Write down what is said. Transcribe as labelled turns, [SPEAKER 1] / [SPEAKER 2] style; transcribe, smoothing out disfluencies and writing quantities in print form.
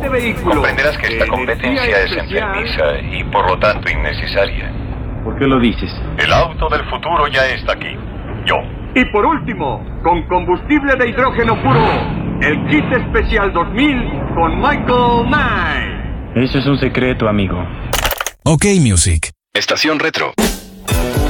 [SPEAKER 1] este vehículo.
[SPEAKER 2] Comprenderás que esta competencia es enfermiza y por lo tanto innecesaria.
[SPEAKER 3] ¿Por qué lo dices?
[SPEAKER 2] El auto del futuro ya está aquí. Yo.
[SPEAKER 1] Y por último, con combustible de hidrógeno puro, el kit especial 2000 con Michael Knight.
[SPEAKER 3] Eso es un secreto, amigo.
[SPEAKER 4] OK Music.
[SPEAKER 2] Estación Retro.